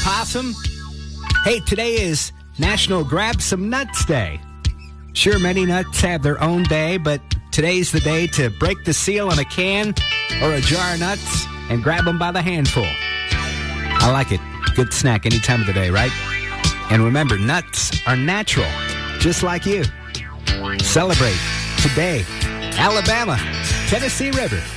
possum? Hey, today is National Grab Some Nuts Day. Sure, many nuts have their own day, but today's the day to break the seal on a can or a jar of nuts and grab them by the handful. I like it. Good snack any time of the day, right? And remember, nuts are natural, just like you. Celebrate today. Alabama, Tennessee River.